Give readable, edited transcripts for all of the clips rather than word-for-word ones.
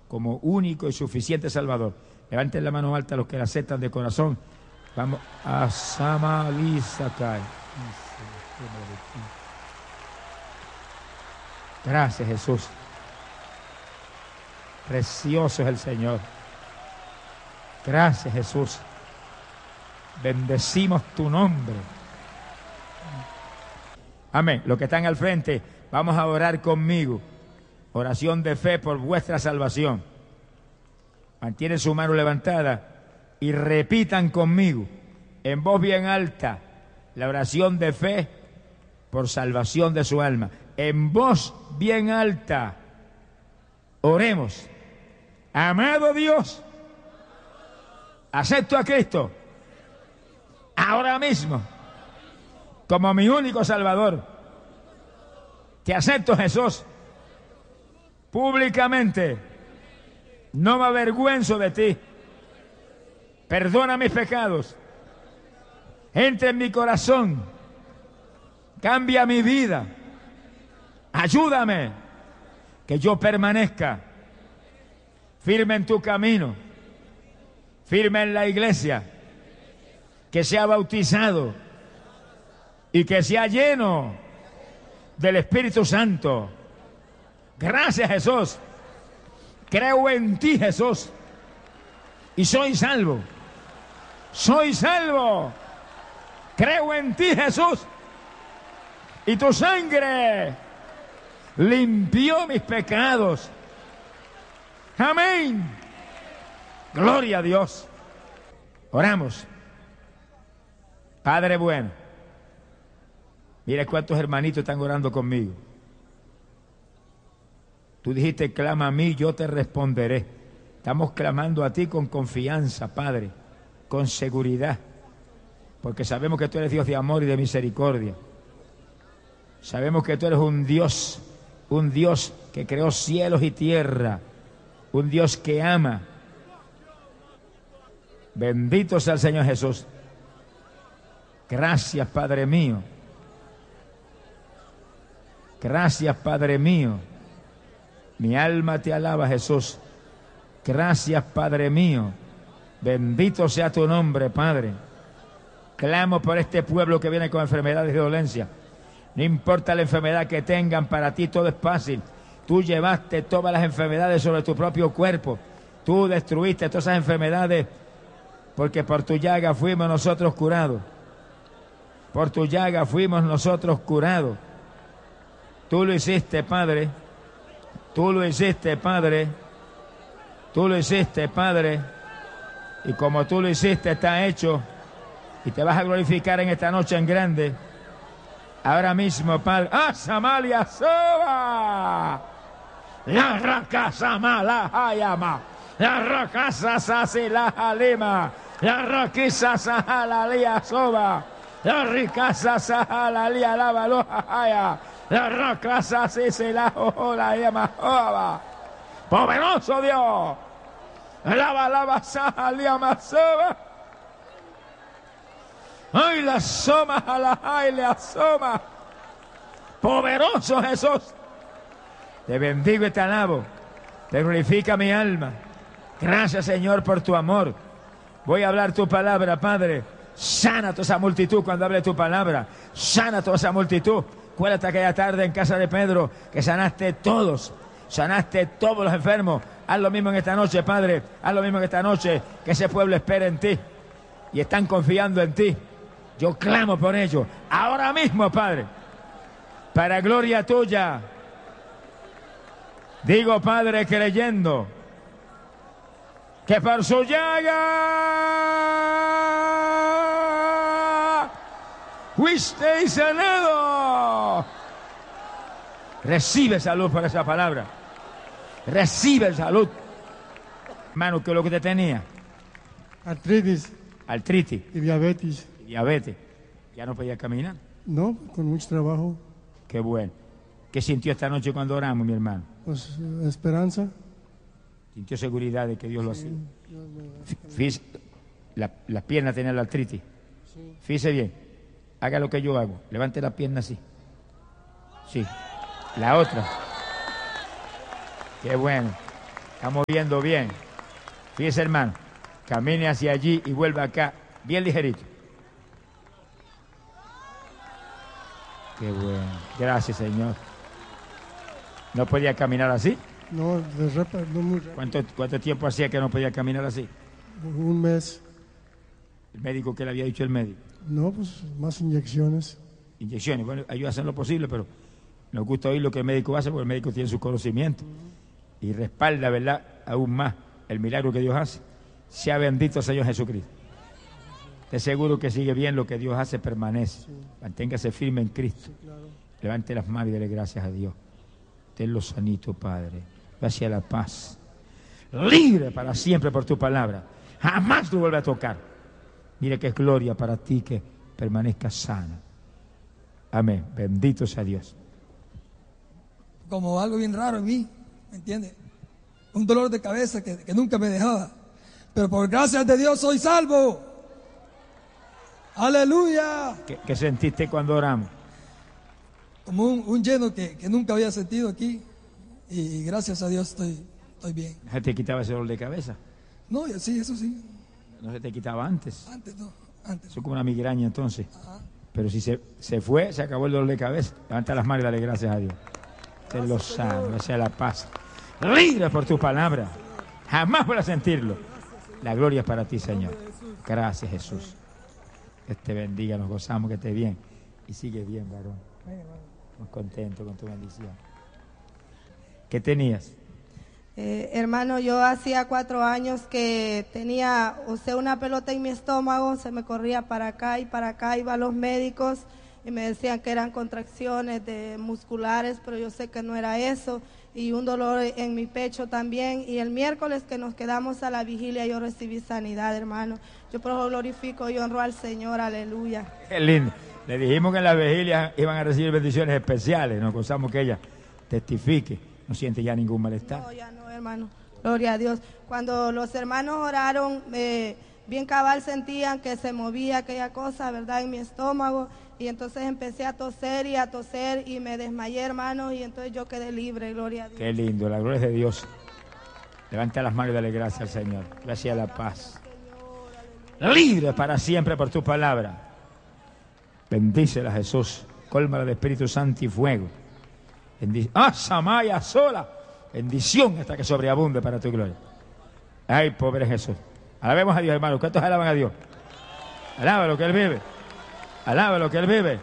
como único y suficiente Salvador. Levanten la mano alta los que la aceptan de corazón. Vamos a Samalisakai. Gracias, Jesús. Precioso es el Señor. Gracias, Jesús. Bendecimos tu nombre. Amén. Los que están al frente, vamos a orar conmigo. Oración de fe por vuestra salvación. Mantienen su mano levantada y repitan conmigo en voz bien alta la oración de fe por salvación de su alma. En voz bien alta, oremos. Amado Dios, acepto a Cristo ahora mismo como mi único Salvador. Te acepto, Jesús, públicamente. No me avergüenzo de ti. Perdona mis pecados. Entra en mi corazón. Cambia mi vida. Ayúdame que yo permanezca firme en tu camino, firme en la iglesia, que sea bautizado y que sea lleno del Espíritu Santo. Gracias, Jesús. Creo en ti, Jesús, y soy salvo. Soy salvo. Creo en ti, Jesús, y tu sangre limpió mis pecados. Amén. Gloria a Dios. Oramos. Padre bueno, mira cuántos hermanitos están orando conmigo. Tú dijiste, clama a mí, yo te responderé. Estamos clamando a ti con confianza, Padre, con seguridad, porque sabemos que tú eres Dios de amor y de misericordia. Sabemos que tú eres un Dios que creó cielos y tierra, un Dios que ama. Bendito sea el Señor Jesús. Gracias, Padre mío. Gracias, Padre mío. Mi alma te alaba, Jesús. Gracias, Padre mío. Bendito sea tu nombre, Padre. Clamo por este pueblo que viene con enfermedades y dolencias. No importa la enfermedad que tengan, para ti todo es fácil. Tú llevaste todas las enfermedades sobre tu propio cuerpo. Tú destruiste todas esas enfermedades, porque por tu llaga fuimos nosotros curados. Por tu llaga fuimos nosotros curados. Tú lo hiciste, Padre. Tú lo hiciste, Padre. Tú lo hiciste, Padre. Y como tú lo hiciste, está hecho. Y te vas a glorificar en esta noche en grande. Ahora mismo, Padre. ¡Ah, Samalia Soba! La racasa mala hayama. La racasa sasila halima. La raquisa sahalalia soba. La ricasa sahalalia la baloja haya. La racasa sisila hola yama hoba. Poderoso Dios. Lava sahalia masoba. ¡Ay, la soma a la ay, le asoma! ¡Poderoso Jesús! Te bendigo y te alabo. Te glorifica mi alma. Gracias, Señor, por tu amor. Voy a hablar tu palabra, Padre. Sana toda esa multitud cuando hable tu palabra. Sana toda esa multitud. Acuérdate aquella tarde en casa de Pedro que sanaste todos. Sanaste todos los enfermos. Haz lo mismo en esta noche, Padre. Haz lo mismo en esta noche. Que ese pueblo espere en ti. Y están confiando en ti. Yo clamo por ello, ahora mismo, Padre, para gloria tuya. Digo, Padre, creyendo que por su llaga fuisteis sanado. Recibe salud por esa palabra. Recibe salud. Hermano, ¿qué es lo que te tenía? Artritis Artritis. y diabetes. Diabetes. ¿Ya no podía caminar? No, con mucho trabajo. Qué bueno. ¿Qué sintió esta noche cuando oramos, mi hermano? Pues esperanza. ¿Sintió seguridad de que Dios lo hacía? Las piernas tenían la artritis. Sí. Fíjese bien. Haga lo que yo hago. Levante la pierna así. Sí. La otra. Qué bueno. Estamos viendo bien. Fíjese, hermano. Camine hacia allí y vuelva acá. Bien ligerito. Qué bueno. Gracias, Señor. ¿No podía caminar así? No, no muy rápido. ¿Cuánto tiempo hacía que no podía caminar así? Un mes. ¿El médico qué le había dicho el médico? No, pues más inyecciones. Inyecciones. Bueno, ellos hacen lo posible, pero nos gusta oír lo que el médico hace porque el médico tiene su conocimiento y respalda, ¿verdad?, aún más el milagro que Dios hace. Sea bendito el Señor Jesucristo. Esté seguro que sigue bien, lo que Dios hace permanece. Sí. Manténgase firme en Cristo. Sí, claro. Levante las manos y dele gracias a Dios. Tenlo sanito, Padre. Gracias a la paz. Libre para siempre por tu palabra. Jamás te vuelve a tocar. Mire que es gloria para ti que permanezca sana. Amén. Bendito sea Dios. Como algo bien raro en mí, ¿me entiende? Un dolor de cabeza que nunca me dejaba. Pero por gracias de Dios soy salvo. ¡Aleluya! ¿Qué sentiste cuando oramos? Como un lleno que nunca había sentido aquí. Y gracias a Dios estoy bien. ¿Se te quitaba ese dolor de cabeza? No, sí, eso sí. ¿No se te quitaba antes? Antes no, antes. Eso es como una migraña entonces. Ajá. Pero si se fue, se acabó el dolor de cabeza. Levanta las manos y dale gracias a Dios. Te lo sano, gracias a la paz. Libre por tu palabra. Jamás voy a sentirlo. La gloria es para ti, Señor. Gracias, Jesús. Dios te bendiga, nos gozamos que estés bien. Y sigue bien, varón. Muy contento con tu bendición. ¿Qué tenías? Hermano, yo hacía 4 años que tenía, una pelota en mi estómago, se me corría para acá, iba a los médicos y me decían que eran contracciones musculares, pero yo sé que no era eso, y un dolor en mi pecho también. Y el miércoles que nos quedamos a la vigilia yo recibí sanidad, hermano. Yo por eso glorifico y honro al Señor, aleluya. Qué lindo. Le dijimos que en la vigilia iban a recibir bendiciones especiales, nos gozamos que ella testifique. No siente ya ningún malestar. No, ya no, hermano. Gloria a Dios. Cuando los hermanos oraron, bien cabal sentían que se movía aquella cosa, ¿verdad?, en mi estómago. Y entonces empecé a toser y me desmayé, hermano, y entonces yo quedé libre, gloria a Dios. Qué lindo, la gloria es de Dios. Levanta las manos y dale gracias al Señor. Gracias a la paz. Libre para siempre por tu palabra. Bendícela, Jesús. Cólmala de Espíritu Santo y fuego. Samaya sola. Bendición hasta que sobreabunde para tu gloria. Ay, pobre Jesús. Alabemos a Dios, hermanos. ¿Cuántos alaban a Dios? Alaba lo que Él vive. Alaba lo que Él vive.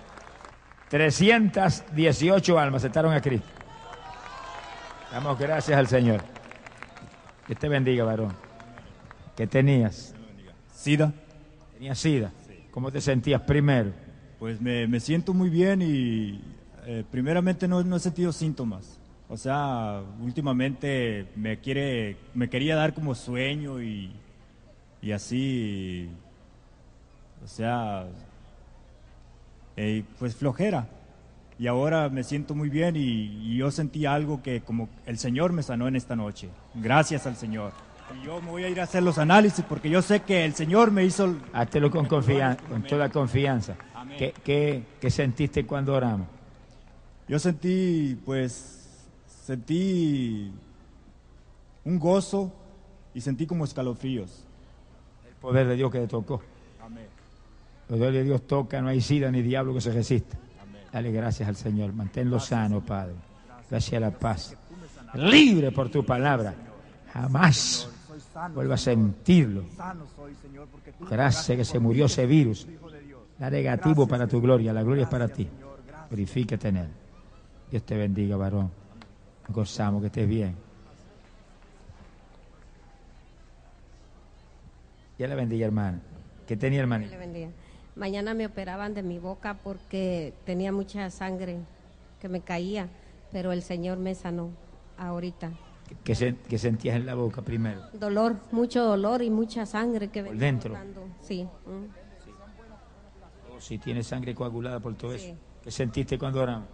318 almas aceptaron a Cristo. Damos gracias al Señor. Dios te bendiga, varón. ¿Qué tenías? SIDA. ¿Tenías SIDA? ¿Cómo te sentías primero? Pues me siento muy bien y primeramente no he sentido síntomas. O sea, últimamente me quería dar como sueño y así, o sea, pues flojera. Y ahora me siento muy bien y yo sentí algo que como el Señor me sanó en esta noche. Gracias al Señor. Y yo me voy a ir a hacer los análisis porque yo sé que el Señor me hizo... Háztelo con confianza, con toda confianza. ¿Qué sentiste cuando oramos? Yo sentí un gozo y sentí como escalofríos. El poder de Dios que te tocó. Amén. El poder de Dios toca, no hay SIDA ni diablo que se resista. Amén. Dale gracias al Señor, manténlo sano, Padre. Gracias a la paz. Libre por tu palabra. Jamás vuelva a sentirlo. Gracias que se murió ese virus. Da negativo para tu gloria, la gloria es para ti. Glorifícate en Él. Dios te bendiga, varón. Nos gozamos, que estés bien. Dios le bendiga, hermana. ¿Qué tenía, hermanita? Dios le bendiga. Mañana me operaban de mi boca porque tenía mucha sangre que me caía, pero el Señor me sanó ahorita. ¿Qué sentías en la boca primero? Dolor, mucho dolor y mucha sangre que ¿Por venía dentro? botando. Sí. Si tienes sangre coagulada por todo Sí. eso. ¿Qué sentiste cuando oramos?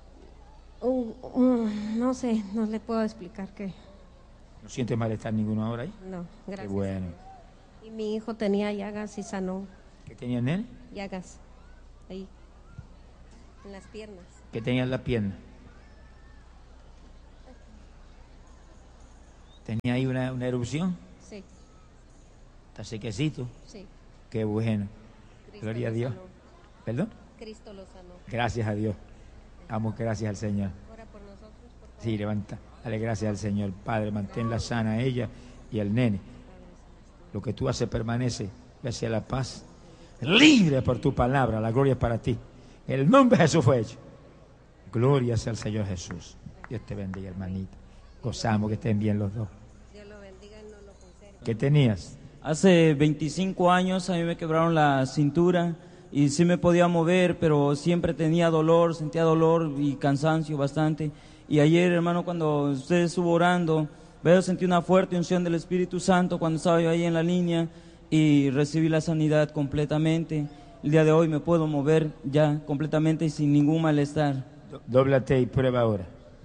No sé, no le puedo explicar qué. ¿No sientes malestar ninguno ahora ahí? No, Qué gracias. bueno. Y mi hijo tenía llagas y sanó. ¿Qué tenía en él? Llagas. Ahí. En las piernas. ¿Qué tenía en la pierna? ¿Tenía ahí una erupción? Sí, ¿Está sequecito? sí. Qué bueno. Cristo Gloria a lo Dios. sanó. ¿Perdón? Cristo lo sanó. Gracias a Dios. Damos gracias al Señor. Ora por nosotros, por favor. Sí, levanta. Dale gracias al Señor. Padre, manténla sana a ella y al nene. Lo que tú haces permanece. Ve hacia la paz. Libre por tu palabra. La gloria es para ti. El nombre de Jesús fue hecho. Gloria sea al Señor Jesús. Dios te bendiga, hermanita. Gozamos que estén bien los dos. Dios lo bendiga y no lo conserve. ¿Qué tenías? Hace 25 años a mí me quebraron la cintura y sí me podía mover, pero siempre tenía dolor, sentía dolor y cansancio bastante. Y ayer, hermano, cuando usted estuvo orando, sentí una fuerte unción del Espíritu Santo cuando estaba yo ahí en la línea y recibí la sanidad completamente. El día de hoy me puedo mover ya completamente y sin ningún malestar. Dóblate y prueba ahora.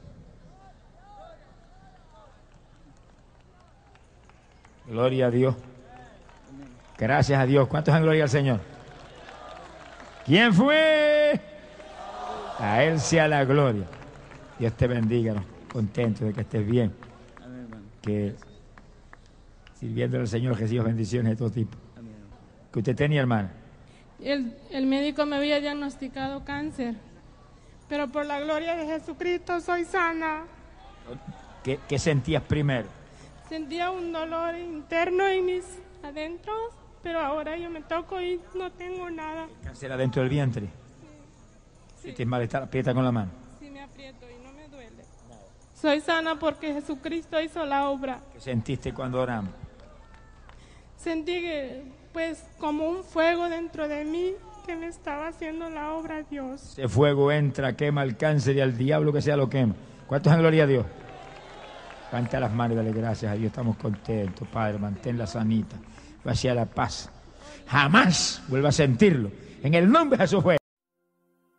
Gloria a Dios. Gracias a Dios. ¿Cuántos dan gloria al Señor? ¿Quién fue? A Él sea la gloria. Dios te bendiga. Contento de que estés bien. Que sirviendo al Señor reciba bendiciones de todo tipo. ¿Que usted tenía, hermana? El médico me había diagnosticado cáncer, pero por la gloria de Jesucristo soy sana. ¿Qué sentías primero? Sentía un dolor interno en mis adentros, pero ahora yo me toco y no tengo nada. ¿Cáncer adentro del vientre? Sí. ¿Tienes malestar? Aprieta con la mano. Sí, me aprieto y no me duele. Soy sana porque Jesucristo hizo la obra. ¿Qué sentiste cuando oramos? Sentí que, pues, como un fuego dentro de mí que me estaba haciendo la obra Dios. Ese fuego entra, quema el cáncer y al diablo que sea lo quema. ¿Cuántos dan gloria a Dios? Levanta las manos y dale gracias a Dios. Estamos contentos, Padre. Manténla sanita. Vaya la paz. Jamás vuelva a sentirlo. En el nombre de Jesús fue.